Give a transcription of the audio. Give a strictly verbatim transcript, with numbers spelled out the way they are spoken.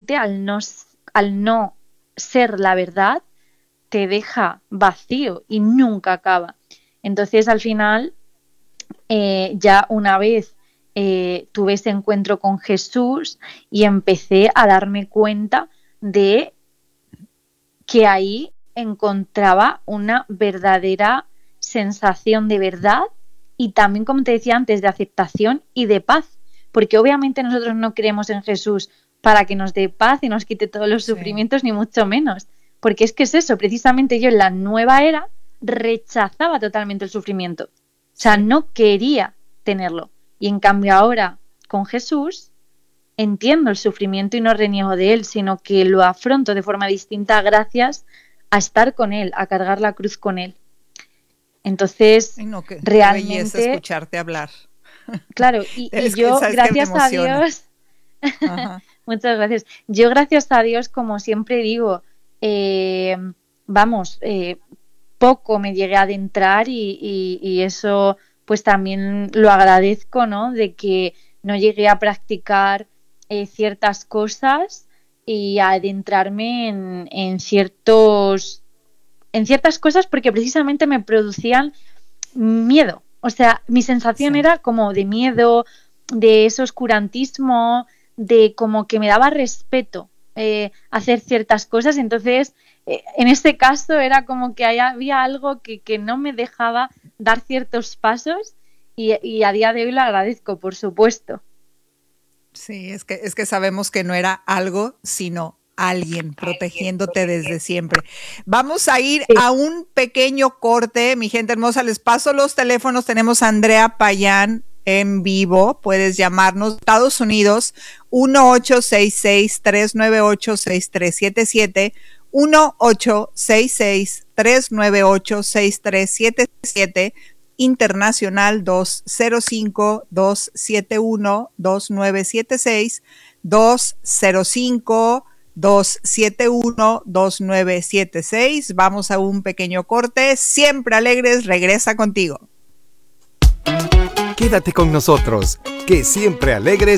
realmente al no, al no ser la verdad te deja vacío y nunca acaba. Entonces al final eh, ya una vez eh, tuve ese encuentro con Jesús y empecé a darme cuenta de que ahí encontraba una verdadera sensación de verdad y también, como te decía antes, de aceptación y de paz, porque obviamente nosotros no creemos en Jesús para que nos dé paz y nos quite todos los sí. sufrimientos, ni mucho menos, porque es que es eso, precisamente yo en la nueva era rechazaba totalmente el sufrimiento, o sea, sí. no quería tenerlo, y en cambio ahora con Jesús entiendo el sufrimiento y no reniego de él, sino que lo afronto de forma distinta gracias a estar con él, a cargar la cruz con él. Entonces, Ay, no, qué, realmente... Qué belleza escucharte hablar. Claro, y, y yo, gracias a Dios... Muchas gracias. Yo, gracias a Dios, como siempre digo, eh, vamos, eh, poco me llegué a adentrar y, y, y eso pues también lo agradezco, ¿no? De que no llegué a practicar eh, ciertas cosas y a adentrarme en, en ciertos en ciertas cosas porque precisamente me producían miedo. O sea, mi sensación sí. era como de miedo, de ese oscurantismo, de como que me daba respeto eh, hacer ciertas cosas. Entonces, eh, en este caso era como que había algo que, que no me dejaba dar ciertos pasos y, y a día de hoy lo agradezco, por supuesto. Sí, es que, es que sabemos que no era algo, sino alguien protegiéndote desde siempre. Vamos a ir sí. a un pequeño corte, mi gente hermosa, les paso los teléfonos, tenemos a Andrea Payán en vivo, puedes llamarnos, Estados Unidos, uno ocho seis seis, tres nueve ocho, seis tres siete siete, uno ocho seis seis, tres nueve ocho, seis tres siete siete, internacional dos cero cinco, dos siete uno, dos nueve siete seis, dos cero cinco, dos siete uno, dos nueve siete seis. Vamos a un pequeño corte. Siempre Alegres regresa contigo. Quédate con nosotros, que Siempre Alegres